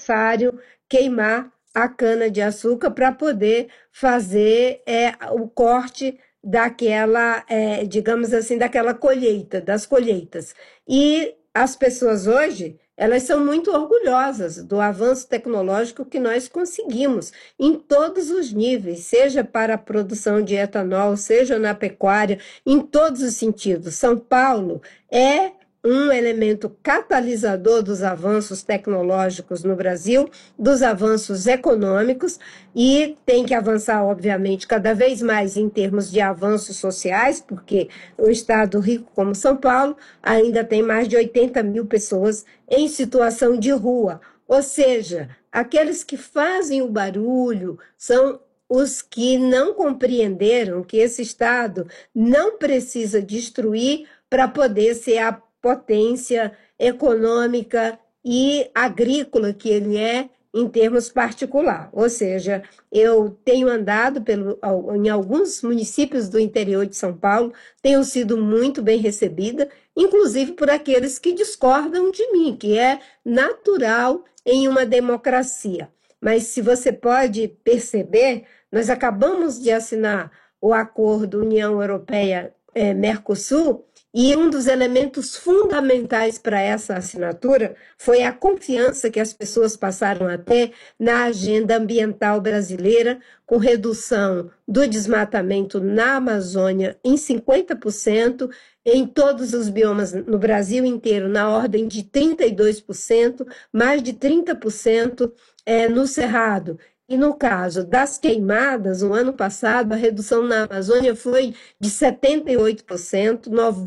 necessário queimar a cana-de-açúcar para poder fazer o corte daquela, digamos assim, daquela colheita, das colheitas. E as pessoas hoje, elas são muito orgulhosas do avanço tecnológico que nós conseguimos em todos os níveis, seja para a produção de etanol, seja na pecuária, em todos os sentidos. São Paulo é um elemento catalisador dos avanços tecnológicos no Brasil, dos avanços econômicos, e tem que avançar, obviamente, cada vez mais em termos de avanços sociais, porque um estado rico como São Paulo ainda tem mais de 80 mil pessoas em situação de rua. Ou seja, aqueles que fazem o barulho são os que não compreenderam que esse estado não precisa destruir para poder ser a potência econômica e agrícola que ele é em termos particular. Ou seja, eu tenho andado em alguns municípios do interior de São Paulo, tenho sido muito bem recebida, inclusive por aqueles que discordam de mim, que é natural em uma democracia. Mas se você pode perceber, nós acabamos de assinar o acordo União Europeia-Mercosul, e um dos elementos fundamentais para essa assinatura foi a confiança que as pessoas passaram a ter na agenda ambiental brasileira, com redução do desmatamento na Amazônia em 50%, em todos os biomas no Brasil inteiro, na ordem de 32%, mais de 30% no Cerrado. E no caso das queimadas, no ano passado, a redução na Amazônia foi de 78%,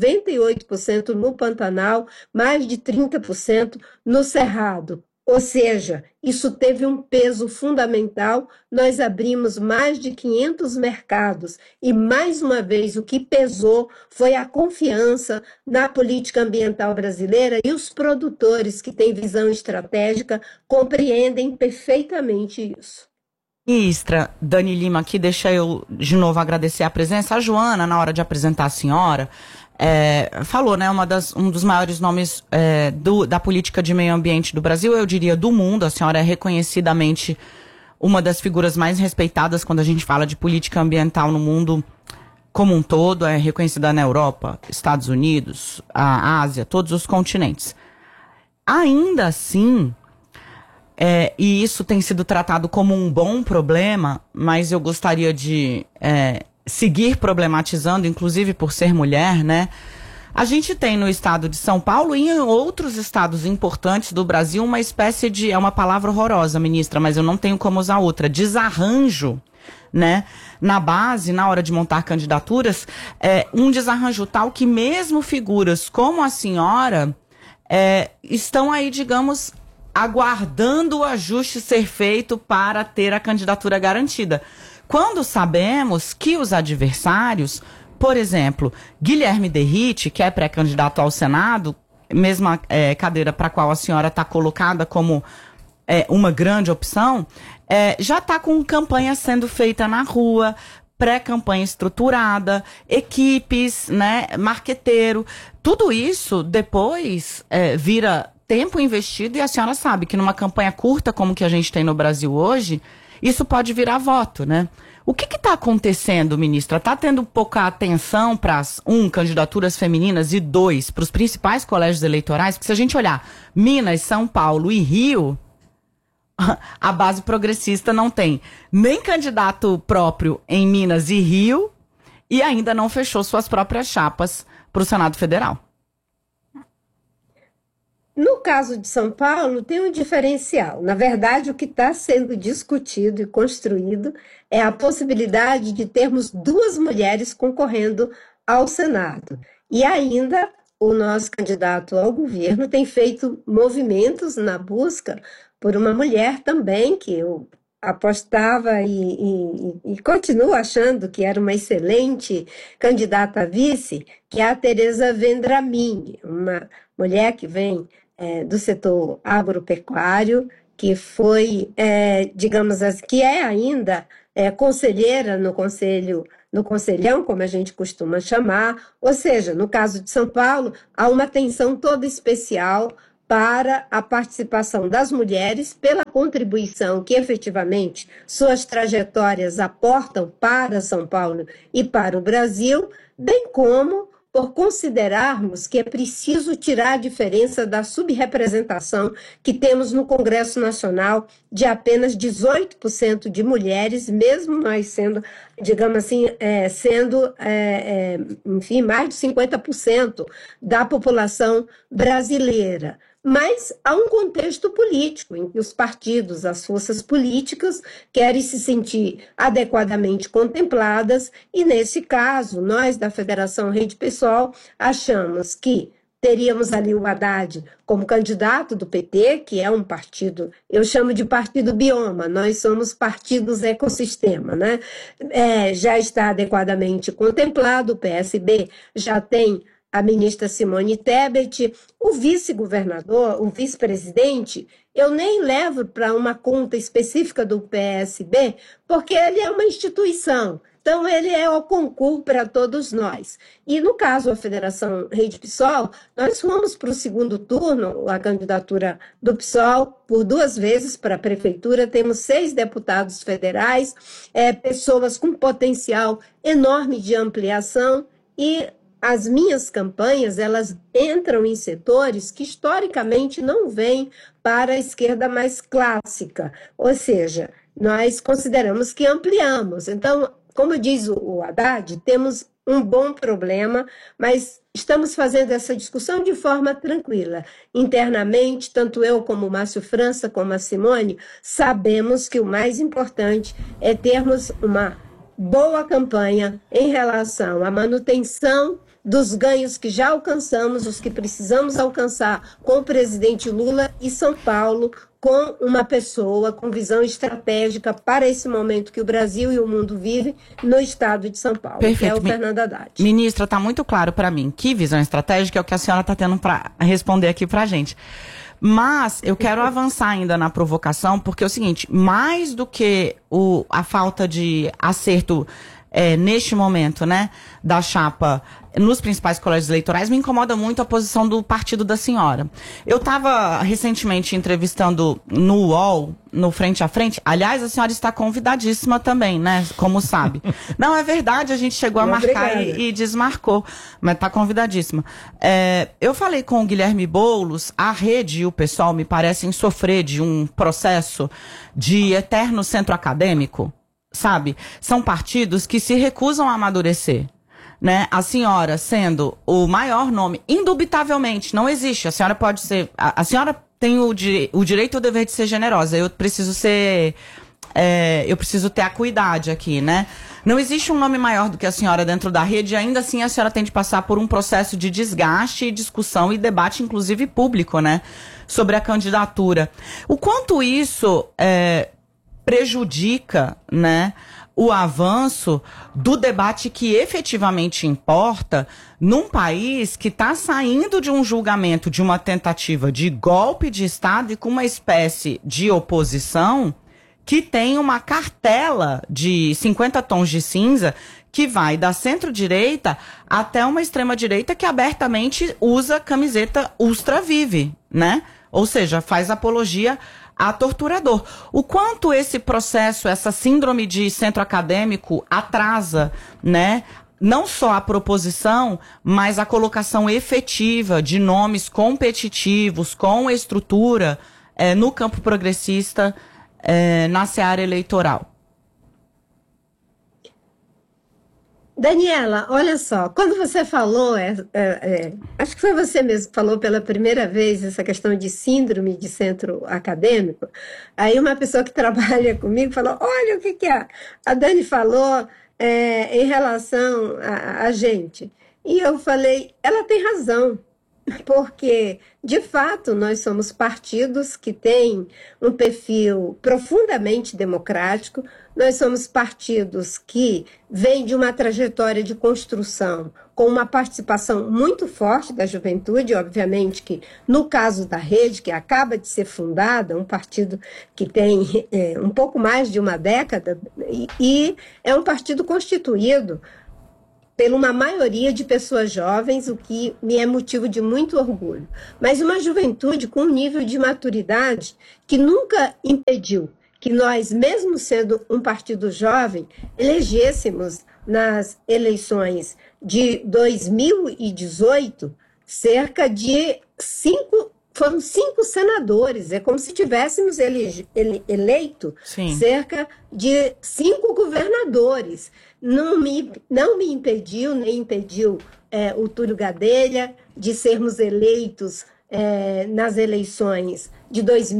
98% no Pantanal, mais de 30% no Cerrado. Ou seja, isso teve um peso fundamental, nós abrimos mais de 500 mercados e, mais uma vez, o que pesou foi a confiança na política ambiental brasileira e os produtores que têm visão estratégica compreendem perfeitamente isso. Ministra Dani Lima, aqui deixa eu de novo agradecer a presença. A Joana, na hora de apresentar a senhora, falou, né, um dos maiores nomes da política de meio ambiente do Brasil, eu diria do mundo. A senhora é reconhecidamente uma das figuras mais respeitadas quando a gente fala de política ambiental no mundo como um todo, é reconhecida na Europa, Estados Unidos, a Ásia, todos os continentes. Ainda assim, e isso tem sido tratado como um bom problema, mas eu gostaria de seguir problematizando, inclusive por ser mulher, né? A gente tem no estado de São Paulo e em outros estados importantes do Brasil uma espécie de, é uma palavra horrorosa, ministra, mas eu não tenho como usar outra, desarranjo, né? Na base, na hora de montar candidaturas, um desarranjo tal que mesmo figuras como a senhora estão aí, digamos, aguardando o ajuste ser feito para ter a candidatura garantida. Quando sabemos que os adversários, por exemplo, Guilherme Derrite, que é pré-candidato ao Senado, mesma cadeira para a qual a senhora está colocada como uma grande opção, já está com campanha sendo feita na rua, pré-campanha estruturada, equipes, né, marqueteiro, tudo isso depois vira tempo investido, e a senhora sabe que numa campanha curta como que a gente tem no Brasil hoje, isso pode virar voto, né? O que está acontecendo, ministra? Está tendo pouca atenção para candidaturas femininas e 2, para os principais colégios eleitorais? Porque se a gente olhar Minas, São Paulo e Rio, a base progressista não tem nem candidato próprio em Minas e Rio e ainda não fechou suas próprias chapas para o Senado Federal. No caso de São Paulo, tem um diferencial. Na verdade, o que está sendo discutido e construído é a possibilidade de termos 2 mulheres concorrendo ao Senado. E ainda o nosso candidato ao governo tem feito movimentos na busca por uma mulher também, que eu apostava e continuo achando que era uma excelente candidata a vice, que é a Tereza Vendramin, uma mulher que vem do setor agropecuário, que foi, digamos assim, que é ainda conselheira no conselhão, como a gente costuma chamar, ou seja, no caso de São Paulo, há uma atenção toda especial para a participação das mulheres, pela contribuição que efetivamente suas trajetórias aportam para São Paulo e para o Brasil, bem como por considerarmos que é preciso tirar a diferença da subrepresentação que temos no Congresso Nacional de apenas 18% de mulheres, mesmo nós sendo, digamos assim, enfim, mais de 50% da população brasileira. Mas há um contexto político em que os partidos, as forças políticas querem se sentir adequadamente contempladas e, nesse caso, nós da Federação Rede Pessoal achamos que teríamos ali o Haddad como candidato do PT, que é um partido, eu chamo de partido bioma, nós somos partidos ecossistema, né? Já está adequadamente contemplado, o PSB já tem a ministra Simone Tebet, o vice-governador, o vice-presidente, eu nem levo para uma conta específica do PSB, porque ele é uma instituição, então ele é o concurso para todos nós. E no caso da Federação Rede PSOL, nós fomos para o segundo turno, a candidatura do PSOL, por 2 vezes para a prefeitura, temos 6 deputados federais, pessoas com potencial enorme de ampliação e as minhas campanhas, elas entram em setores que historicamente não vêm para a esquerda mais clássica, ou seja, nós consideramos que ampliamos. Então, como diz o Haddad, temos um bom problema, mas estamos fazendo essa discussão de forma tranquila. Internamente, tanto eu como o Márcio França, como a Simone, sabemos que o mais importante é termos uma boa campanha em relação à manutenção dos ganhos que já alcançamos, os que precisamos alcançar com o presidente Lula e São Paulo, com uma pessoa com visão estratégica para esse momento que o Brasil e o mundo vivem no estado de São Paulo, Perfeito. Que é o Fernando Haddad. Ministra, está muito claro para mim que visão estratégica é o que a senhora está tendo para responder aqui para a gente. Mas eu quero avançar ainda na provocação, porque é o seguinte, mais do que a falta de acerto neste momento, né, da chapa nos principais colégios eleitorais, me incomoda muito a posição do partido da senhora. Eu estava recentemente entrevistando no UOL, no Frente a Frente. Aliás, a senhora está convidadíssima também, né? Como sabe. Não, é verdade, a gente chegou a marcar e desmarcou, mas está convidadíssima. Eu falei com o Guilherme Boulos, a Rede e o pessoal me parecem sofrer de um processo de eterno centro acadêmico, sabe? São partidos que se recusam a amadurecer. Né? A senhora sendo o maior nome, indubitavelmente, não existe. A senhora pode ser. A senhora tem o direito e o dever de ser generosa. Eu preciso ser. Eu preciso ter acuidade aqui, né? Não existe um nome maior do que a senhora dentro da rede, e ainda assim a senhora tem de passar por um processo de desgaste, discussão e debate, inclusive público, né? Sobre a candidatura. O quanto isso prejudica, né? O avanço do debate que efetivamente importa num país que está saindo de um julgamento de uma tentativa de golpe de Estado e com uma espécie de oposição que tem uma cartela de 50 tons de cinza que vai da centro-direita até uma extrema-direita que abertamente usa camiseta Ultra Vive, né? Ou seja, faz apologia a torturador. O quanto esse processo, essa síndrome de centro acadêmico atrasa, né, não só a proposição, mas a colocação efetiva de nomes competitivos, com estrutura, no campo progressista, na seara eleitoral. Daniela, olha só, quando você falou, acho que foi você mesmo que falou pela primeira vez essa questão de síndrome de centro acadêmico, aí uma pessoa que trabalha comigo falou, olha o que a Dani falou em relação a gente. E eu falei, ela tem razão, porque, de fato, nós somos partidos que têm um perfil profundamente democrático, nós somos partidos que vêm de uma trajetória de construção com uma participação muito forte da juventude, obviamente que, no caso da Rede, que acaba de ser fundada, um partido que tem um pouco mais de uma década, e é um partido constituído por uma maioria de pessoas jovens, o que me é motivo de muito orgulho. Mas uma juventude com um nível de maturidade que nunca impediu que nós, mesmo sendo um partido jovem, elegêssemos nas eleições de 2018 cerca de foram 5 senadores. É como se tivéssemos eleito Sim. cerca de 5 governadores. Não me impediu, nem impediu o Túlio Gadelha de sermos eleitos nas eleições de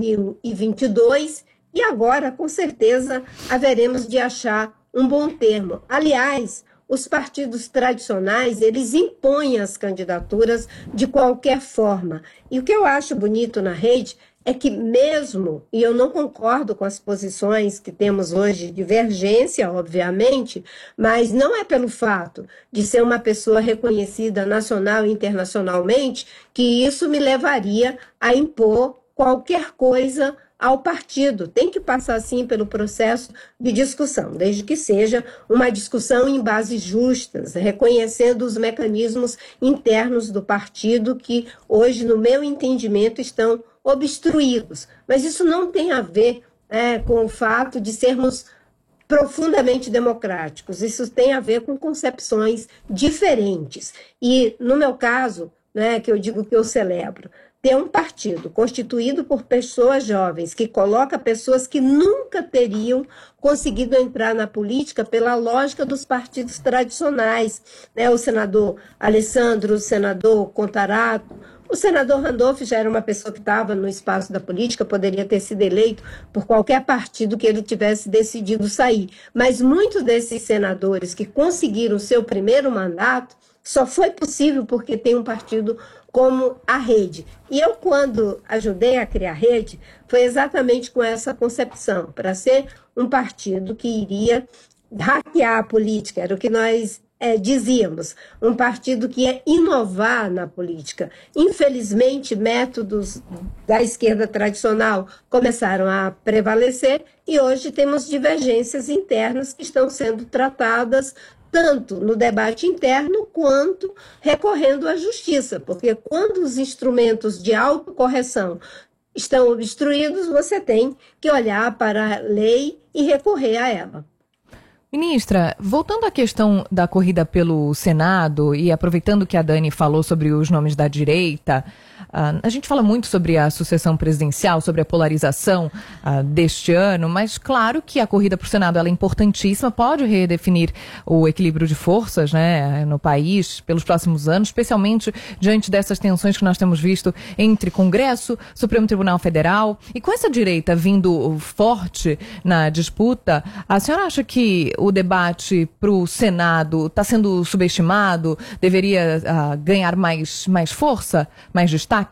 2022, e agora, com certeza, haveremos de achar um bom termo. Aliás, os partidos tradicionais, eles impõem as candidaturas de qualquer forma. E o que eu acho bonito na rede é que mesmo, e eu não concordo com as posições que temos hoje, divergência, obviamente, mas não é pelo fato de ser uma pessoa reconhecida nacional e internacionalmente que isso me levaria a impor qualquer coisa ao partido. Tem que passar, sim, pelo processo de discussão, desde que seja uma discussão em bases justas, reconhecendo os mecanismos internos do partido que hoje, no meu entendimento, estão obstruídos. Mas isso não tem a ver com o fato de sermos profundamente democráticos. Isso tem a ver com concepções diferentes. E, no meu caso, que eu digo que eu celebro, ter um partido constituído por pessoas jovens, que coloca pessoas que nunca teriam conseguido entrar na política pela lógica dos partidos tradicionais, o senador Alessandro, o senador Contarato, o senador Randolph já era uma pessoa que estava no espaço da política, poderia ter sido eleito por qualquer partido que ele tivesse decidido sair. Mas muitos desses senadores que conseguiram seu primeiro mandato só foi possível porque tem um partido como a Rede. E eu, quando ajudei a criar a Rede, foi exatamente com essa concepção, para ser um partido que iria hackear a política, era o que nós dizíamos, um partido que ia inovar na política. Infelizmente, métodos da esquerda tradicional começaram a prevalecer e hoje temos divergências internas que estão sendo tratadas tanto no debate interno quanto recorrendo à justiça, porque quando os instrumentos de autocorreção estão obstruídos, você tem que olhar para a lei e recorrer a ela. Ministra, voltando à questão da corrida pelo Senado e aproveitando que a Dani falou sobre os nomes da direita, a gente fala muito sobre a sucessão presidencial, sobre a polarização deste ano, mas claro que a corrida para o Senado ela é importantíssima, pode redefinir o equilíbrio de forças, no país pelos próximos anos, especialmente diante dessas tensões que nós temos visto entre Congresso, Supremo Tribunal Federal, e com essa direita vindo forte na disputa, a senhora acha que o debate para o Senado está sendo subestimado, deveria ganhar mais força, mais destaque?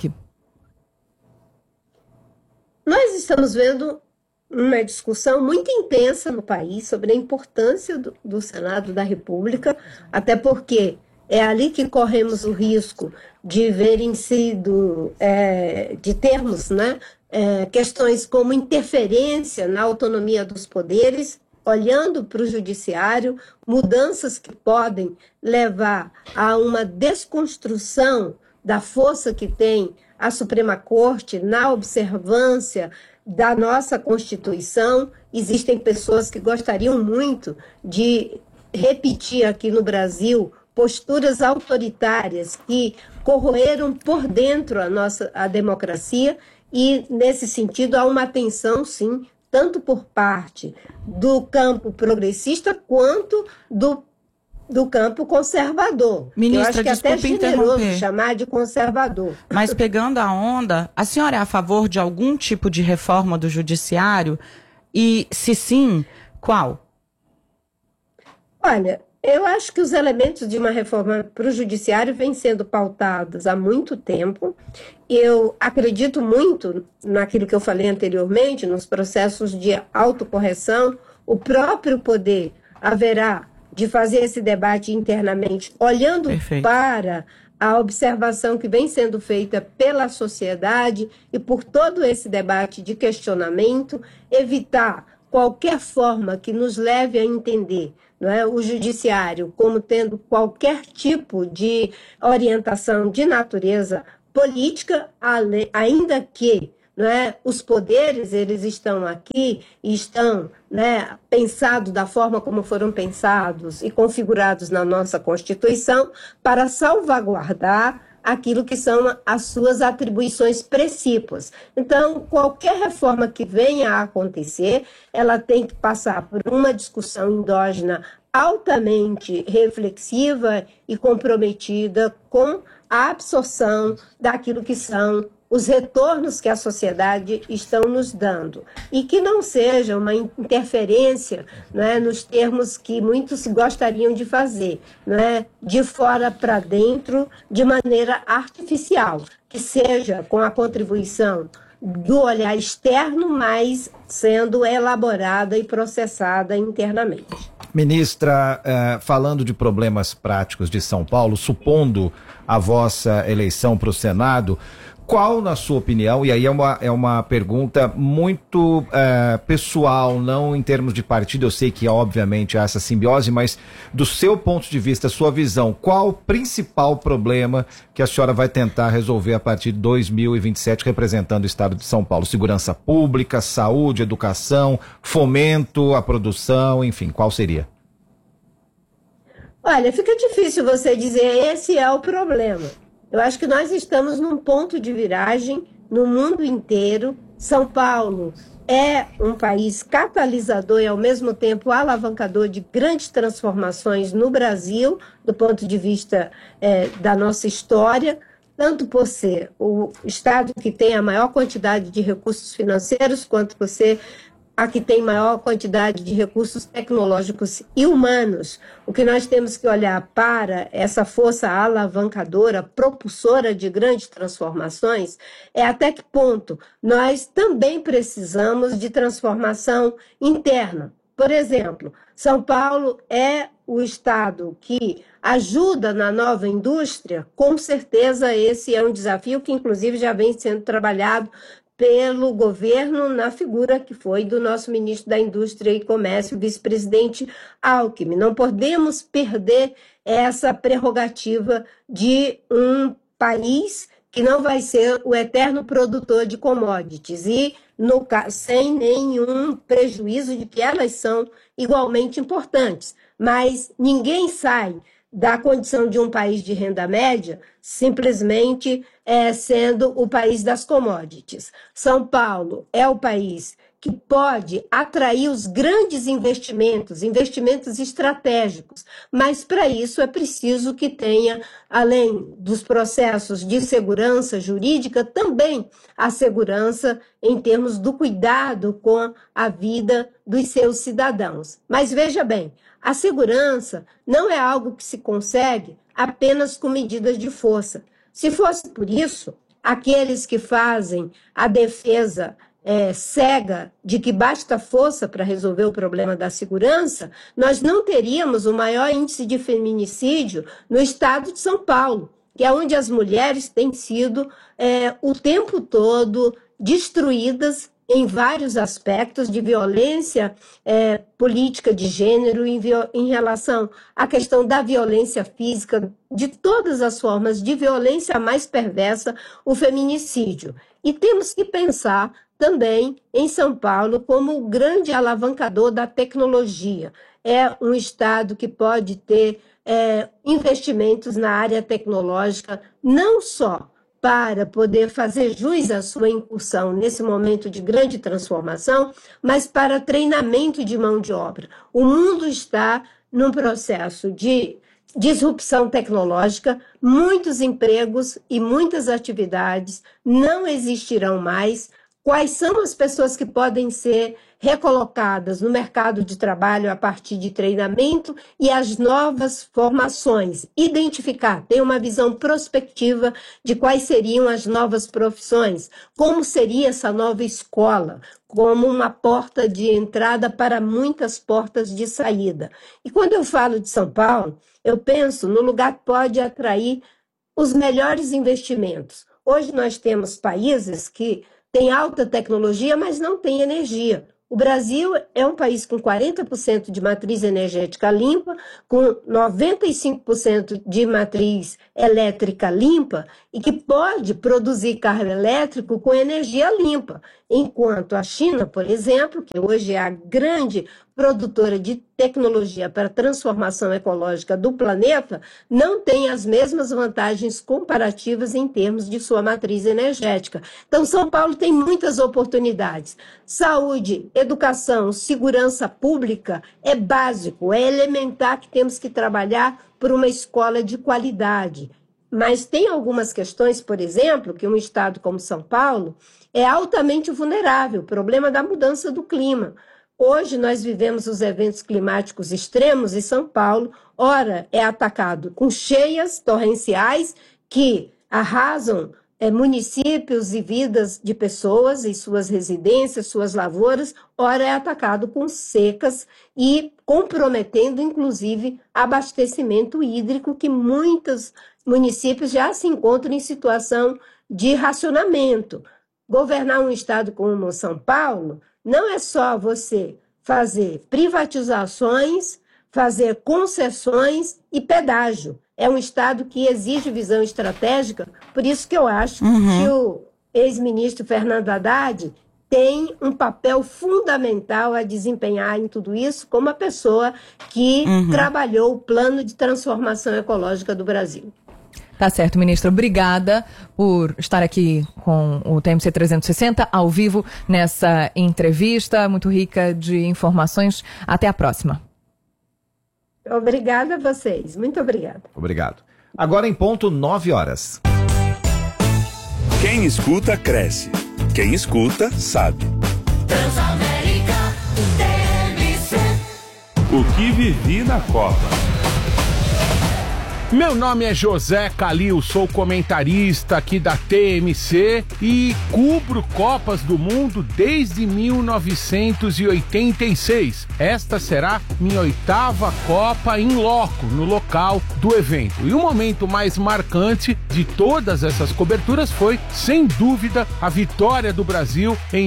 Nós estamos vendo uma discussão muito intensa no país sobre a importância do Senado da República, até porque é ali que corremos o risco de verem sido, de termos questões como interferência na autonomia dos poderes, olhando para o judiciário, mudanças que podem levar a uma desconstrução da força que tem a Suprema Corte na observância da nossa Constituição. Existem pessoas que gostariam muito de repetir aqui no Brasil posturas autoritárias que corroeram por dentro a democracia, e, nesse sentido, há uma atenção, sim, tanto por parte do campo progressista quanto do campo conservador. Ministra, eu acho que até é generoso chamar de conservador. Mas pegando a onda, a senhora é a favor de algum tipo de reforma do judiciário? E, se sim, qual? Olha, eu acho que os elementos de uma reforma para o judiciário vêm sendo pautados há muito tempo. Eu acredito muito naquilo que eu falei anteriormente, nos processos de autocorreção. O próprio poder haverá de fazer esse debate internamente, olhando Perfeito. para a observação que vem sendo feita pela sociedade e por todo esse debate de questionamento, evitar qualquer forma que nos leve a entender, não é, o judiciário como tendo qualquer tipo de orientação de natureza política, ainda que, não é, os poderes eles estão aqui e estão, né, pensados da forma como foram pensados e configurados na nossa Constituição para salvaguardar aquilo que são as suas atribuições precípuas. Então, qualquer reforma que venha a acontecer, ela tem que passar por uma discussão endógena altamente reflexiva e comprometida com a absorção daquilo que são os retornos que a sociedade estão nos dando, e que não seja uma interferência, né, nos termos que muitos gostariam de fazer, né, de fora para dentro, de maneira artificial, que seja com a contribuição do olhar externo, mas sendo elaborada e processada internamente. Ministra, falando de problemas práticos de São Paulo, supondo a vossa eleição para o Senado, qual, na sua opinião, e aí é uma pergunta muito pessoal, não em termos de partido, eu sei que obviamente há essa simbiose, mas do seu ponto de vista, sua visão, qual o principal problema que a senhora vai tentar resolver a partir de 2027, representando o Estado de São Paulo? Segurança pública, saúde, educação, fomento à produção, enfim, qual seria? Olha, fica difícil você dizer esse é o problema. Eu acho que nós estamos num ponto de viragem no mundo inteiro. São Paulo é um país catalisador e, ao mesmo tempo, alavancador de grandes transformações no Brasil, do ponto de vista da nossa história, tanto por ser o estado que tem a maior quantidade de recursos financeiros, quanto por ser a que tem maior quantidade de recursos tecnológicos e humanos. O que nós temos que olhar para essa força alavancadora, propulsora de grandes transformações, é até que ponto nós também precisamos de transformação interna. Por exemplo, São Paulo é o estado que ajuda na nova indústria. Com certeza esse é um desafio que, inclusive, já vem sendo trabalhado pelo governo na figura que foi do nosso ministro da Indústria e Comércio, vice-presidente Alckmin. Não podemos perder essa prerrogativa de um país que não vai ser o eterno produtor de commodities e sem nenhum prejuízo de que elas são igualmente importantes. Mas ninguém sai da condição de um país de renda média simplesmente sendo o país das commodities. São Paulo é o país que pode atrair os grandes investimentos estratégicos, mas para isso é preciso que tenha, além dos processos de segurança jurídica, também a segurança em termos do cuidado com a vida dos seus cidadãos. Mas veja bem, a segurança não é algo que se consegue apenas com medidas de força. Se fosse por isso, aqueles que fazem a defesa cega de que basta força para resolver o problema da segurança, nós não teríamos o maior índice de feminicídio no estado de São Paulo, que é onde as mulheres têm sido o tempo todo destruídas em vários aspectos de violência política de gênero, em relação à questão da violência física, de todas as formas de violência mais perversa, o feminicídio. E temos que pensar também em São Paulo como o grande alavancador da tecnologia. É um estado que pode ter investimentos na área tecnológica, não só para poder fazer jus à sua incursão nesse momento de grande transformação, mas para treinamento de mão de obra. O mundo está num processo de disrupção tecnológica, muitos empregos e muitas atividades não existirão mais. Quais são as pessoas que podem ser recolocadas no mercado de trabalho a partir de treinamento e as novas formações? Identificar, ter uma visão prospectiva de quais seriam as novas profissões, como seria essa nova escola, como uma porta de entrada para muitas portas de saída. E quando eu falo de São Paulo, eu penso no lugar que pode atrair os melhores investimentos. Hoje nós temos países que têm alta tecnologia, mas não têm energia. O Brasil é um país com 40% de matriz energética limpa, com 95% de matriz elétrica limpa e que pode produzir carro elétrico com energia limpa, enquanto a China, por exemplo, que hoje é a grande produtora de tecnologia para a transformação ecológica do planeta, não tem as mesmas vantagens comparativas em termos de sua matriz energética. Então, São Paulo tem muitas oportunidades. Saúde, educação, segurança pública é básico, é elementar que temos que trabalhar por uma escola de qualidade. Mas tem algumas questões, por exemplo, que um estado como São Paulo é altamente vulnerável, o problema da mudança do clima. Hoje nós vivemos os eventos climáticos extremos e São Paulo, ora, é atacado com cheias torrenciais que arrasam municípios e vidas de pessoas em suas residências, suas lavouras, ora é atacado com secas e comprometendo, inclusive, abastecimento hídrico, que muitos municípios já se encontram em situação de racionamento. Governar um estado como São Paulo não é só você fazer privatizações, fazer concessões e pedágio. É um estado que exige visão estratégica, por isso que eu acho que o ex-ministro Fernando Haddad tem um papel fundamental a desempenhar em tudo isso, como a pessoa que trabalhou o plano de transformação ecológica do Brasil. Tá certo, ministra. Obrigada por estar aqui com o TMC 360 ao vivo nessa entrevista muito rica de informações. Até a próxima. Obrigada a vocês. Muito obrigada. Obrigado. Agora em ponto 9 horas. Quem escuta, cresce. Quem escuta, sabe. Transamérica, TMC. O que vivi na Copa. Meu nome é José Calil, sou comentarista aqui da TMC e cubro Copas do Mundo desde 1986. Esta será minha 8ª Copa in loco, no local do evento. E o momento mais marcante de todas essas coberturas foi, sem dúvida, a vitória do Brasil em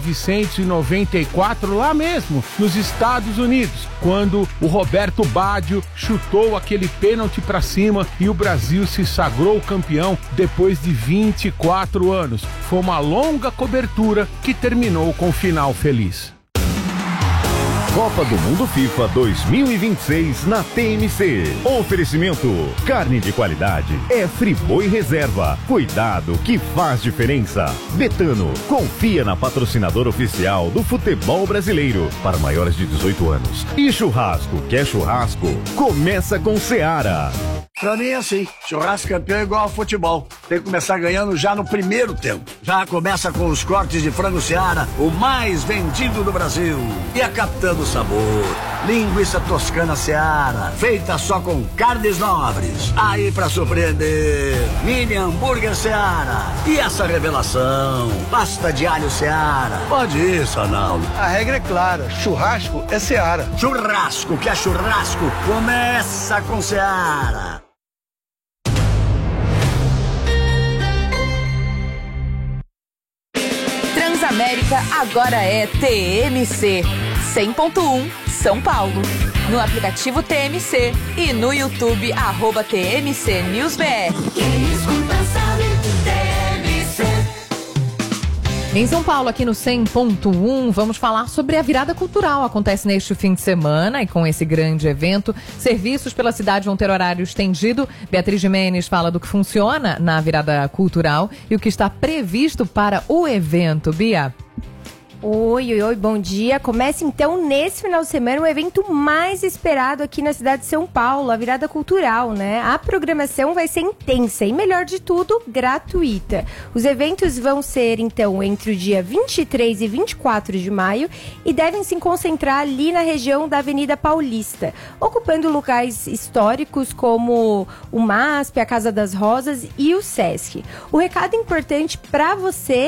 1994, lá mesmo, nos Estados Unidos, quando o Roberto Baggio chutou aquele pênalti para cima e o Brasil se sagrou campeão depois de 24 anos. Foi uma longa cobertura que terminou com um final feliz. Copa do Mundo FIFA 2026 na TMC. Oferecimento: carne de qualidade é Friboi Reserva. Cuidado que faz diferença. Betano, confia na patrocinadora oficial do futebol brasileiro para maiores de 18 anos. E churrasco, quer churrasco? Começa com Seara. Pra mim é assim, churrasco campeão é igual ao futebol. Tem que começar ganhando já no primeiro tempo. Já começa com os cortes de frango Seara, o mais vendido do Brasil. E a capitã do sabor, linguiça toscana Seara, feita só com carnes nobres. Aí pra surpreender, mini hambúrguer Seara. E essa revelação, pasta de alho Seara. Pode ir, Sanaldo. A regra é clara, churrasco é Seara. Churrasco que é churrasco, começa com Seara. Transamérica agora é TMC 100.1 São Paulo. No aplicativo TMC e no YouTube @TMC News BR. Quem escuta sabe, TMC. Em São Paulo, aqui no 100.1, vamos falar sobre a virada cultural. Acontece neste fim de semana e com esse grande evento, serviços pela cidade vão ter horário estendido. Beatriz Jimenez fala do que funciona na virada cultural e o que está previsto para o evento. Bia. Oi, bom dia. Começa então nesse final de semana o evento mais esperado aqui na cidade de São Paulo, a virada cultural, né? A programação vai ser intensa e, melhor de tudo, gratuita. Os eventos vão ser então entre o dia 23 e 24 de maio e devem se concentrar ali na região da Avenida Paulista, ocupando locais históricos como o MASP, a Casa das Rosas e o Sesc. O recado importante para você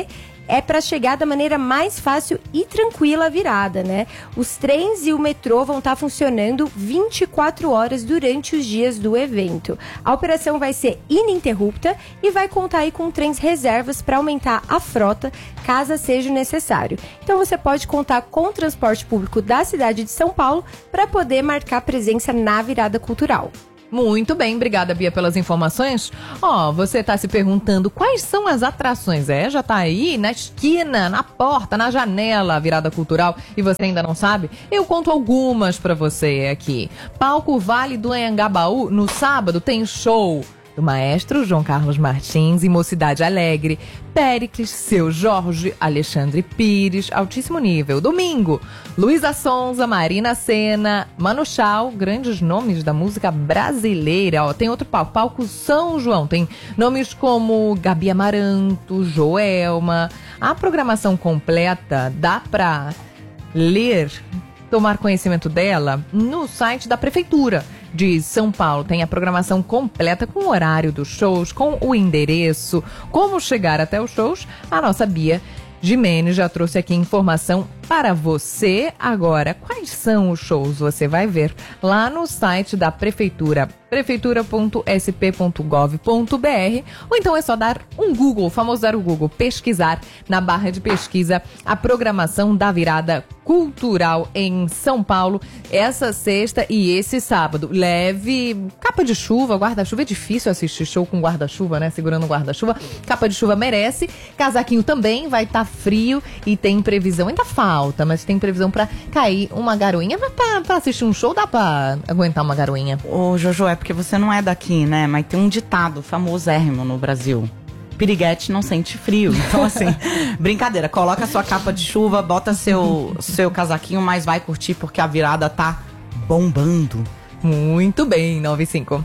é para chegar da maneira mais fácil e tranquila à virada, né? Os trens e o metrô vão estar funcionando 24 horas durante os dias do evento. A operação vai ser ininterrupta e vai contar aí com trens reservas para aumentar a frota, caso seja necessário. Então você pode contar com o transporte público da cidade de São Paulo para poder marcar presença na virada cultural. Muito bem, obrigada, Bia, pelas informações. Você tá se perguntando quais são as atrações. Já tá aí na esquina, na porta, na janela, a virada cultural, e você ainda não sabe? Eu conto algumas pra você aqui. Palco Vale do Anhangabaú, no sábado tem show do maestro João Carlos Martins e Mocidade Alegre, Péricles, Seu Jorge, Alexandre Pires, altíssimo nível. Domingo, Luísa Sonza, Marina Sena, Manu Chao, grandes nomes da música brasileira. Tem outro palco, Palco São João, tem nomes como Gabi Amaranto, Joelma. A programação completa dá pra ler, tomar conhecimento dela no site da Prefeitura de São Paulo. Tem a programação completa com o horário dos shows, com o endereço, como chegar até os shows. A nossa Bia Gimenez já trouxe aqui informação para você. Agora, quais são os shows? Você vai ver lá no site da Prefeitura, prefeitura.sp.gov.br, ou então é só dar um Google, o famoso dar o Google, pesquisar na barra de pesquisa a programação da virada cultural em São Paulo, essa sexta e esse sábado. Leve capa de chuva, guarda-chuva. É difícil assistir show com guarda-chuva, né? Segurando o guarda-chuva. Capa de chuva merece. Casaquinho também, vai estar frio e tem previsão, ainda falta, mas tem previsão pra cair uma garoinha. Mas pra assistir um show dá pra aguentar uma garoinha. Ô, Jojo, é porque você não é daqui, né? Mas tem um ditado famosérrimo no Brasil: piriguete não sente frio. Então, assim, brincadeira. Coloca a sua capa de chuva, bota seu casaquinho, mas vai curtir porque a virada tá bombando. Muito bem, 95.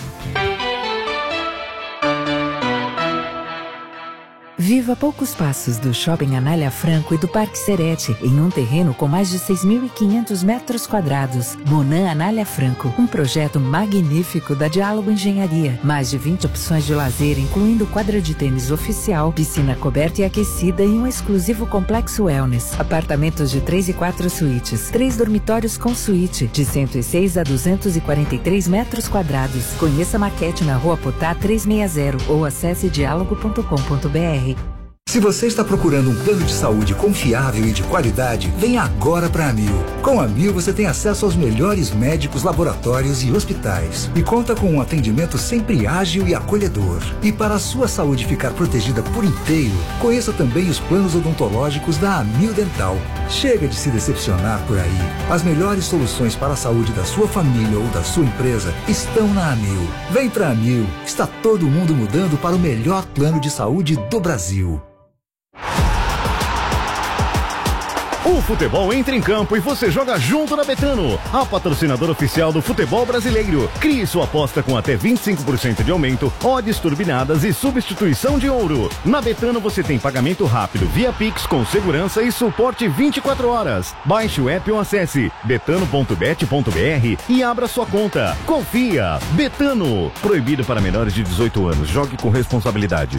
Viva a poucos passos do Shopping Anália Franco e do Parque Serete, em um terreno com mais de 6.500 metros quadrados. Monan Anália Franco, um projeto magnífico da Diálogo Engenharia. Mais de 20 opções de lazer, incluindo quadra de tênis oficial, piscina coberta e aquecida e um exclusivo complexo wellness. Apartamentos de 3 e 4 suítes, 3 dormitórios com suíte, de 106 a 243 metros quadrados. Conheça a maquete na Rua Potá 360 ou acesse diálogo.com.br. Se você está procurando um plano de saúde confiável e de qualidade, venha agora para a Amil. Com a Amil você tem acesso aos melhores médicos, laboratórios e hospitais. E conta com um atendimento sempre ágil e acolhedor. E para a sua saúde ficar protegida por inteiro, conheça também os planos odontológicos da Amil Dental. Chega de se decepcionar por aí. As melhores soluções para a saúde da sua família ou da sua empresa estão na Amil. Vem para a Amil. Está todo mundo mudando para o melhor plano de saúde do Brasil. O futebol entra em campo e você joga junto na Betano, a patrocinadora oficial do futebol brasileiro. Crie sua aposta com até 25% de aumento, odds turbinadas e substituição de ouro. Na Betano você tem pagamento rápido via Pix com segurança e suporte 24 horas. Baixe o app ou acesse betano.bet.br e abra sua conta. Confia! Betano. Proibido para menores de 18 anos. Jogue com responsabilidade.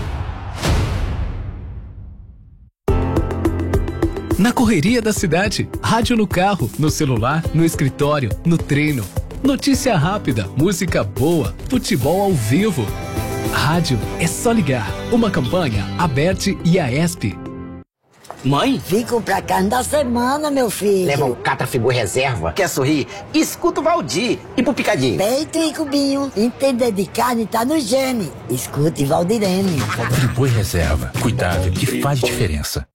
Na correria da cidade, rádio no carro, no celular, no escritório, no treino. Notícia rápida, música boa, futebol ao vivo. Rádio é só ligar. Uma campanha, Aberte e Aesp. Mãe? Vim comprar carne da semana, meu filho. Leva um Catrafibô reserva. Quer sorrir? Escuta o Valdir. E pro picadinho? Peito e cubinho. Entender de carne tá no gene. Escute Valdirene. Friboi reserva. Cuidado que faz diferença.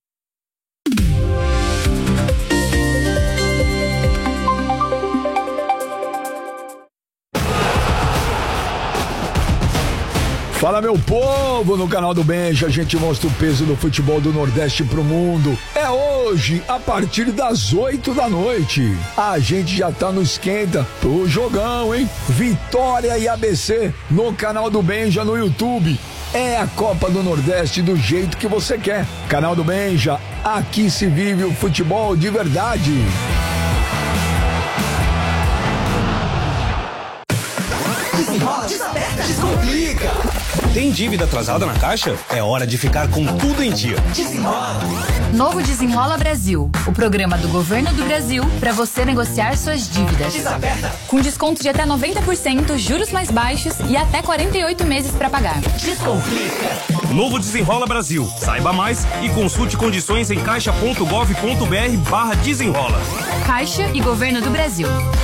Fala, meu povo, no canal do Benja a gente mostra o peso do futebol do Nordeste pro mundo. É hoje, a partir das 8 da noite. A gente já tá no esquenta pro jogão, hein? Vitória e ABC no canal do Benja no YouTube. É a Copa do Nordeste do jeito que você quer. Canal do Benja, aqui se vive o futebol de verdade. Desenrola, desaperta, descomplica. Tem dívida atrasada na Caixa? É hora de ficar com tudo em dia. Desenrola. Novo Desenrola Brasil, o programa do Governo do Brasil para você negociar suas dívidas. Desaperta. Com desconto de até 90%, juros mais baixos e até 48 meses para pagar. Descomplica. Novo Desenrola Brasil. Saiba mais e consulte condições em caixa.gov.br/desenrola. Caixa e Governo do Brasil.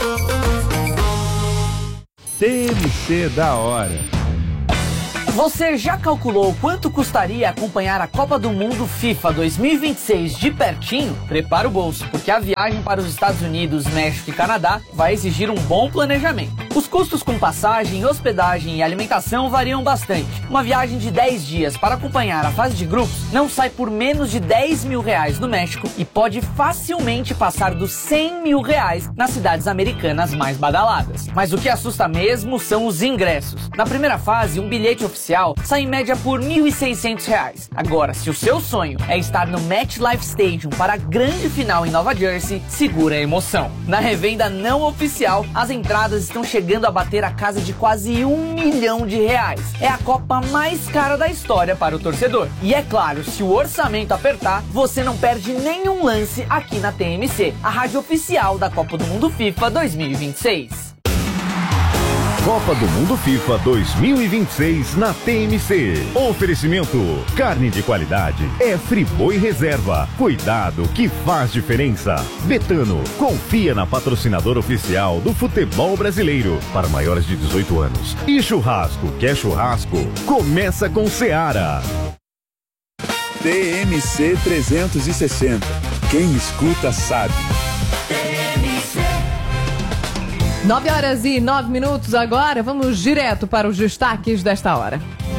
TMC da hora. Você já calculou quanto custaria acompanhar a Copa do Mundo FIFA 2026 de pertinho? Prepara o bolso, porque a viagem para os Estados Unidos, México e Canadá vai exigir um bom planejamento. Os custos com passagem, hospedagem e alimentação variam bastante. Uma viagem de 10 dias para acompanhar a fase de grupos não sai por menos de R$10 mil no México e pode facilmente passar dos R$100 mil nas cidades americanas mais badaladas. Mas o que assusta mesmo são os ingressos. Na primeira fase, um bilhete oficial sai em média por R$1.600. Agora, se o seu sonho é estar no MetLife Stadium para a grande final em Nova Jersey, segura a emoção. Na revenda não oficial, as entradas estão chegando a bater a casa de quase R$1 milhão. É a Copa mais cara da história para o torcedor. E é claro, se o orçamento apertar, você não perde nenhum lance aqui na TMC, a rádio oficial da Copa do Mundo FIFA 2026. Copa do Mundo FIFA 2026 na TMC. Oferecimento: carne de qualidade é Friboi Reserva. Cuidado que faz diferença. Betano, confia na patrocinadora oficial do futebol brasileiro para maiores de 18 anos. E churrasco, quer churrasco? Começa com Seara. TMC 360. Quem escuta sabe. 9h09 agora, vamos direto para os destaques desta hora.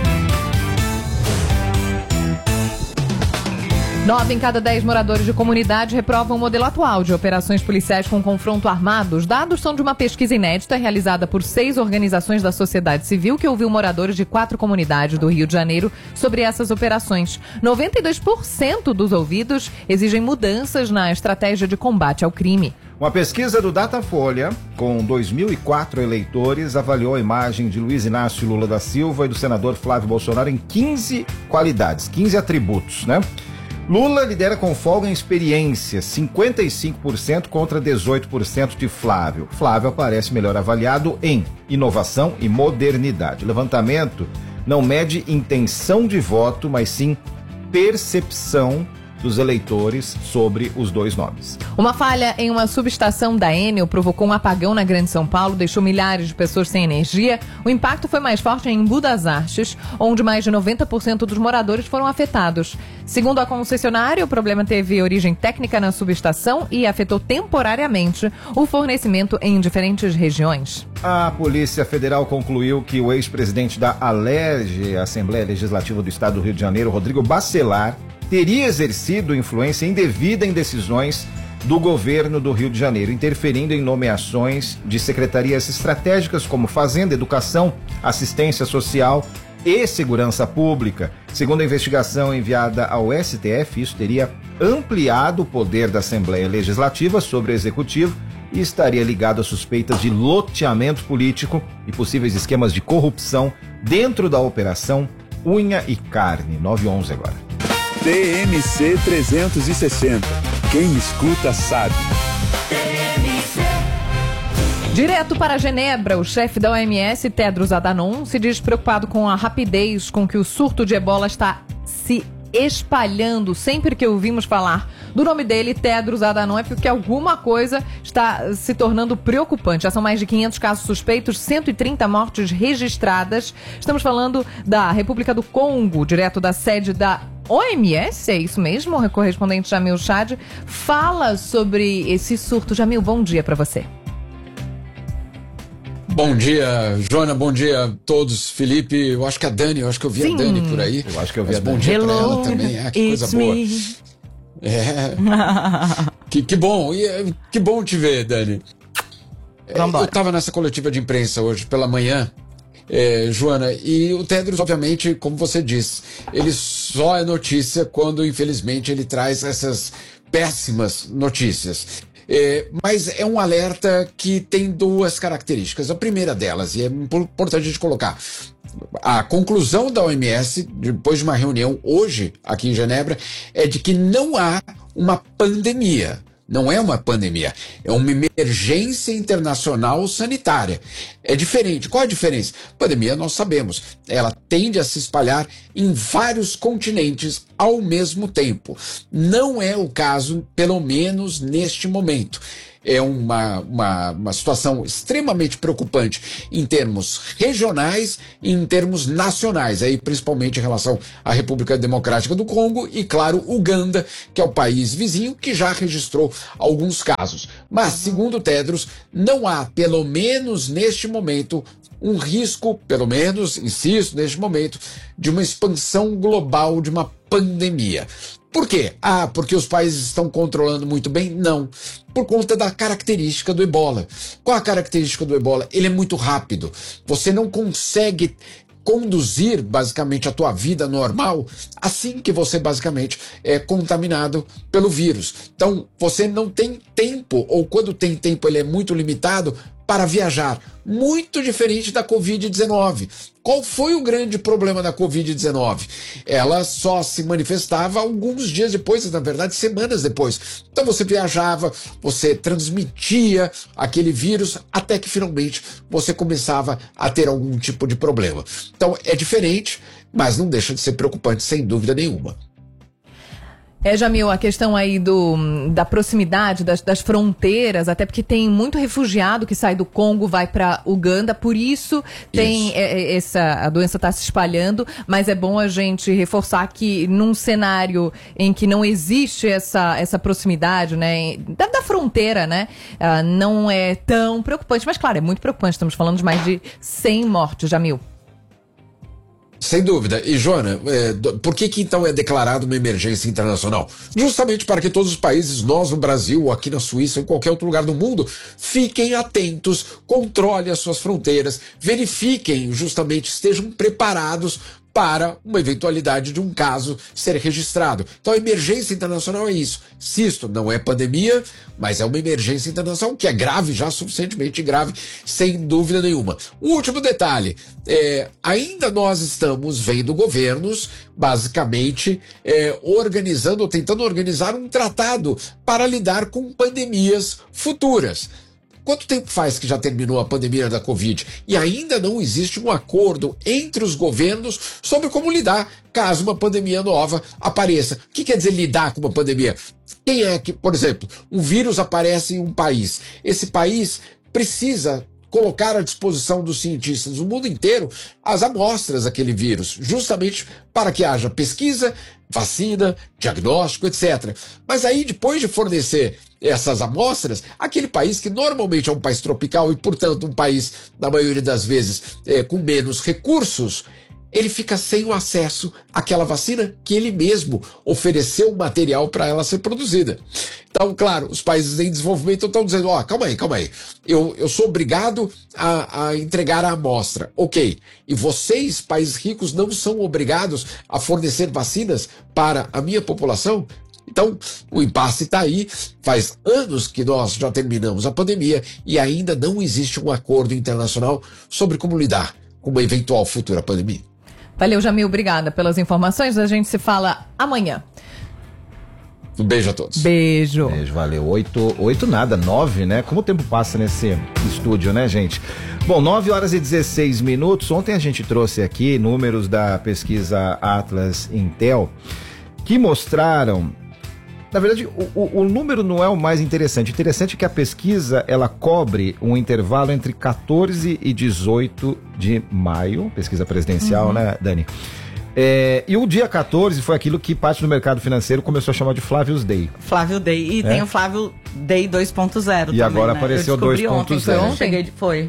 9 em cada 10 moradores de comunidade reprovam o modelo atual de operações policiais com confronto armado. Os dados são de uma pesquisa inédita realizada por 6 organizações da sociedade civil que ouviu moradores de 4 comunidades do Rio de Janeiro sobre essas operações. 92% dos ouvidos exigem mudanças na estratégia de combate ao crime. Uma pesquisa do Datafolha, com 2.004 eleitores, avaliou a imagem de Luiz Inácio Lula da Silva e do senador Flávio Bolsonaro em 15 qualidades, 15 atributos, né? Lula lidera com folga em experiência, 55% contra 18% de Flávio. Flávio aparece melhor avaliado em inovação e modernidade. O levantamento não mede intenção de voto, mas sim percepção dos eleitores sobre os dois nomes. Uma falha em uma subestação da Enel provocou um apagão na Grande São Paulo, deixou milhares de pessoas sem energia. O impacto foi mais forte em Embu das Artes, onde mais de 90% dos moradores foram afetados. Segundo a concessionária, o problema teve origem técnica na subestação e afetou temporariamente o fornecimento em diferentes regiões. A Polícia Federal concluiu que o ex-presidente da ALERJ, Assembleia Legislativa do Estado do Rio de Janeiro, Rodrigo Bacelar, teria exercido influência indevida em decisões do governo do Rio de Janeiro, interferindo em nomeações de secretarias estratégicas como Fazenda, Educação, Assistência Social e Segurança Pública. Segundo a investigação enviada ao STF, isso teria ampliado o poder da Assembleia Legislativa sobre o Executivo e estaria ligado a suspeitas de loteamento político e possíveis esquemas de corrupção dentro da Operação Unha e Carne. 9h11 agora. TMC 360. Quem escuta sabe. Direto para Genebra, o chefe da OMS, Tedros Adhanom, se diz preocupado com a rapidez com que o surto de ebola está se espalhando. Sempre que ouvimos falar do nome dele, Tedros Adhanom, é porque alguma coisa está se tornando preocupante. Já são mais de 500 casos suspeitos, 130 mortes registradas. Estamos falando da República do Congo, direto da sede da OMS, é isso mesmo? O correspondente Jamil Chad fala sobre esse surto. Jamil, bom dia para você. Bom dia, Joana, bom dia a todos. Felipe, eu acho que a Dani, a Dani por aí. Eu acho que eu vi a Dani. Bom dia pra ela também, que coisa boa. Que bom, que bom te ver, Dani. Eu tava nessa coletiva de imprensa hoje pela manhã, Joana, e o Tedros, obviamente, como você disse, ele só é notícia quando, infelizmente, ele traz essas péssimas notícias. Mas é um alerta que tem duas características. A primeira delas, e é importante a gente colocar, a conclusão da OMS, depois de uma reunião hoje aqui em Genebra, é de que não há uma pandemia. Não é uma pandemia, é uma emergência internacional sanitária. É diferente. Qual a diferença? Pandemia, nós sabemos, ela tende a se espalhar em vários continentes ao mesmo tempo. Não é o caso, pelo menos neste momento. É uma situação extremamente preocupante em termos regionais e em termos nacionais, aí principalmente em relação à República Democrática do Congo e, claro, Uganda, que é o país vizinho que já registrou alguns casos. Mas, segundo o Tedros, não há, pelo menos neste momento, um risco, pelo menos, insisto, neste momento, de uma expansão global de uma pandemia. Por quê? Porque os países estão controlando muito bem? Não. Por conta da característica do ebola. Qual a característica do ebola? Ele é muito rápido. Você não consegue conduzir, basicamente, a tua vida normal assim que você, basicamente, é contaminado pelo vírus. Então, você não tem tempo, ou quando tem tempo ele é muito limitado, para viajar. Muito diferente da Covid-19. Qual foi o grande problema da Covid-19? Ela só se manifestava alguns dias depois, na verdade, semanas depois. Então você viajava, você transmitia aquele vírus, até que finalmente você começava a ter algum tipo de problema. Então é diferente, mas não deixa de ser preocupante, sem dúvida nenhuma. Jamil, a questão aí da proximidade das fronteiras, até porque tem muito refugiado que sai do Congo, vai para Uganda, por isso tem a doença está se espalhando, mas é bom a gente reforçar que num cenário em que não existe essa proximidade, né, da fronteira, né, não é tão preocupante, mas claro, é muito preocupante, estamos falando de mais de 100 mortes, Jamil. Sem dúvida. E, Joana, por que então é declarado uma emergência internacional? Justamente para que todos os países, nós no Brasil, ou aqui na Suíça, ou em qualquer outro lugar do mundo, fiquem atentos, controlem as suas fronteiras, verifiquem, justamente, estejam preparados para uma eventualidade de um caso ser registrado. Então a emergência internacional é isso. Insisto, não é pandemia, mas é uma emergência internacional que é grave, já suficientemente grave, sem dúvida nenhuma. Um último detalhe, ainda nós estamos vendo governos, basicamente, organizando ou tentando organizar um tratado para lidar com pandemias futuras. Quanto tempo faz que já terminou a pandemia da Covid? E ainda não existe um acordo entre os governos sobre como lidar caso uma pandemia nova apareça. O que quer dizer lidar com uma pandemia? Quem é que, por exemplo, um vírus aparece em um país? Esse país precisa colocar à disposição dos cientistas do mundo inteiro as amostras daquele vírus, justamente para que haja pesquisa, vacina, diagnóstico, etc. Mas aí, depois de fornecer essas amostras, aquele país que normalmente é um país tropical e, portanto, um país, na maioria das vezes, com menos recursos, ele fica sem o acesso àquela vacina que ele mesmo ofereceu o material para ela ser produzida. Então, claro, os países em desenvolvimento estão dizendo, calma aí, eu sou obrigado a entregar a amostra. Ok, e vocês, países ricos, não são obrigados a fornecer vacinas para a minha população? Então, o impasse está aí, faz anos que nós já terminamos a pandemia e ainda não existe um acordo internacional sobre como lidar com uma eventual futura pandemia. Valeu, Jamil, obrigada pelas informações, a gente se fala amanhã. Um beijo a todos. Beijo. Beijo, valeu. 8 nada, 9, né? Como o tempo passa nesse estúdio, né, gente? Bom, 9h16. Ontem a gente trouxe aqui números da pesquisa Atlas Intel que mostraram... Na verdade, o número não é o mais interessante. O interessante é que a pesquisa, ela cobre um intervalo entre 14 e 18 de maio, pesquisa presidencial, né, Dani? E o dia 14 foi aquilo que parte do mercado financeiro começou a chamar de Flávio's Day. Flávio Day. E tem o Flávio Day 2.0 também, agora apareceu 2.0. Foi.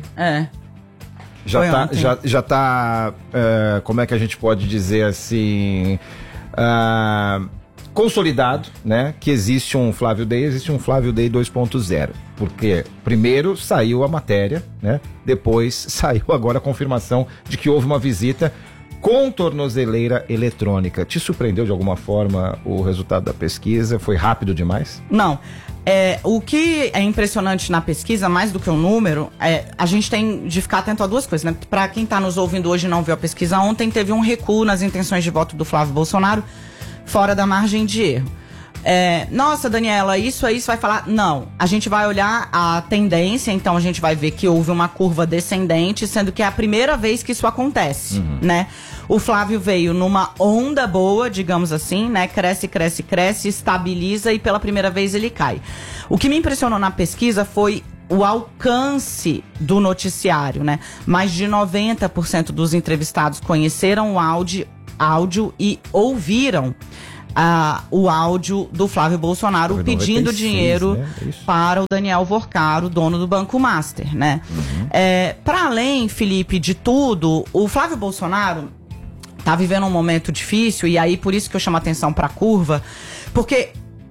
Já tá, como é que a gente pode dizer assim... consolidado, né, que existe um Flávio Day 2.0, porque primeiro saiu a matéria, né, depois saiu agora a confirmação de que houve uma visita com tornozeleira eletrônica. Te surpreendeu de alguma forma o resultado da pesquisa? Foi rápido demais? Não. O que é impressionante na pesquisa, mais do que o número, a gente tem de ficar atento a duas coisas, né? Para quem está nos ouvindo hoje e não viu a pesquisa ontem, teve um recuo nas intenções de voto do Flávio Bolsonaro, fora da margem de erro. Nossa, Daniela, isso aí você vai falar? Não, a gente vai olhar a tendência, então a gente vai ver que houve uma curva descendente, sendo que é a primeira vez que isso acontece, né? O Flávio veio numa onda boa, digamos assim, né? Cresce, cresce, cresce, estabiliza e pela primeira vez ele cai. O que me impressionou na pesquisa foi o alcance do noticiário, né? Mais de 90% dos entrevistados conheceram o áudio e ouviram o áudio do Flávio Bolsonaro pedindo 96, dinheiro, né? Para o Daniel Vorcaro, dono do Banco Master, né? Para além, Felipe, de tudo, o Flávio Bolsonaro tá vivendo um momento difícil, e aí por isso que eu chamo a atenção para a curva, porque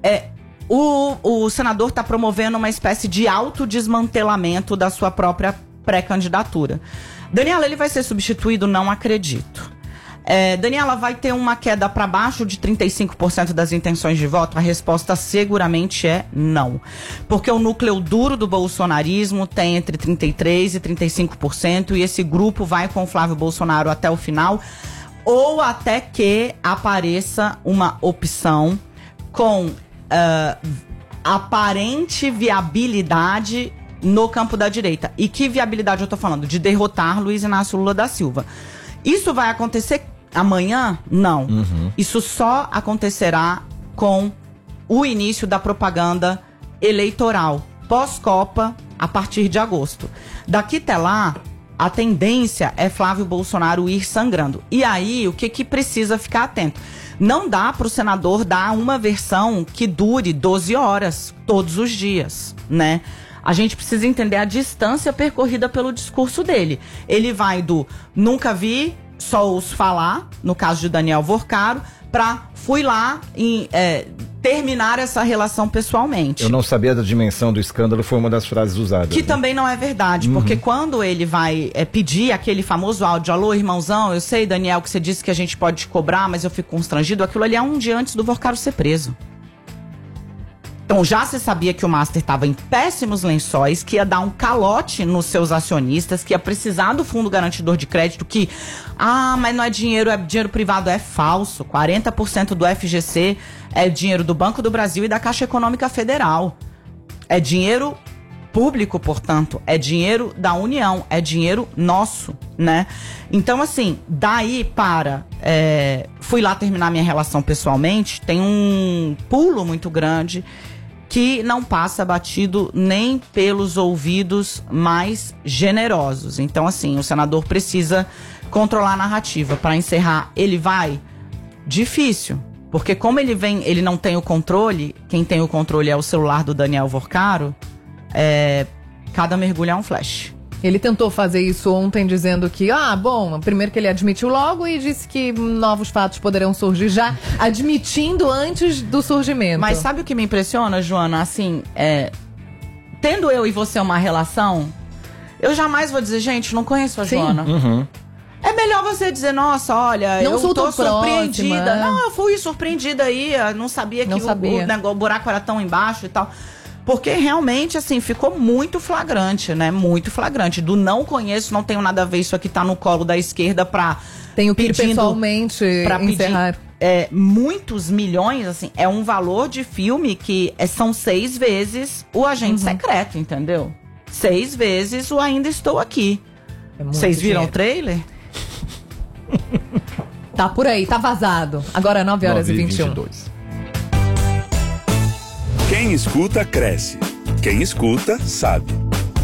o senador está promovendo uma espécie de autodesmantelamento da sua própria pré-candidatura. Daniela, ele vai ser substituído? Não acredito. Daniela, vai ter uma queda para baixo de 35% das intenções de voto? A resposta seguramente é não. Porque o núcleo duro do bolsonarismo tem entre 33% e 35%, e esse grupo vai com o Flávio Bolsonaro até o final, ou até que apareça uma opção com aparente viabilidade no campo da direita. E que viabilidade eu tô falando? De derrotar Luiz Inácio Lula da Silva. Isso vai acontecer amanhã? Não. Isso só acontecerá com o início da propaganda eleitoral, pós-Copa, a partir de agosto. Daqui até lá, a tendência é Flávio Bolsonaro ir sangrando. E aí, o que precisa ficar atento? Não dá para o senador dar uma versão que dure 12 horas, todos os dias, né? A gente precisa entender a distância percorrida pelo discurso dele. Ele vai do nunca vi, só ouço falar, no caso de Daniel Vorcaro, para fui lá e terminar essa relação pessoalmente. Eu não sabia da dimensão do escândalo, foi uma das frases usadas. Que também não é verdade, porque quando ele vai pedir aquele famoso áudio, alô, irmãozão, eu sei, Daniel, que você disse que a gente pode te cobrar, mas eu fico constrangido, aquilo ali é um dia antes do Vorcaro ser preso. Então já se sabia que o Master estava em péssimos lençóis, que ia dar um calote nos seus acionistas, que ia precisar do fundo garantidor de crédito, que, mas não é dinheiro privado, é falso. 40% do FGC é dinheiro do Banco do Brasil e da Caixa Econômica Federal. É dinheiro público, portanto, é dinheiro da União, é dinheiro nosso, né? Então, assim, daí para fui lá terminar minha relação pessoalmente, tem um pulo muito grande que não passa batido nem pelos ouvidos mais generosos. Então, assim, o senador precisa controlar a narrativa. Para encerrar, ele vai? Difícil. Porque como ele não tem o controle, quem tem o controle é o celular do Daniel Vorcaro, cada mergulho é um flash. Ele tentou fazer isso ontem dizendo que, primeiro que ele admitiu logo e disse que novos fatos poderão surgir já, admitindo antes do surgimento. Mas sabe o que me impressiona, Joana? Assim, tendo eu e você uma relação, eu jamais vou dizer, gente, não conheço a Joana. É melhor você dizer, nossa, olha, eu tô surpreendida. Não, eu fui surpreendida aí, não sabia que o buraco era tão embaixo e tal. Porque realmente, assim, ficou muito flagrante, né? Muito flagrante. Do não conheço, não tenho nada a ver, isso aqui tá no colo da esquerda pra... Tenho que ir pessoalmente pra encerrar. Muitos milhões, assim, é um valor de filme que são 6 vezes o Agente Secreto, entendeu? 6 vezes o Ainda Estou Aqui. Vocês viram o trailer? Tá por aí, tá vazado. Agora 9h21. Quem escuta, cresce. Quem escuta, sabe.